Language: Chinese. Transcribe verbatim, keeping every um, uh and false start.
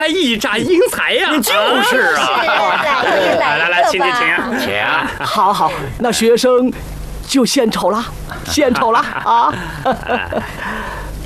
一展英才呀！ 就是啊， 来来来来，请请请请啊！ 好好，那学生就献丑了，献丑了啊！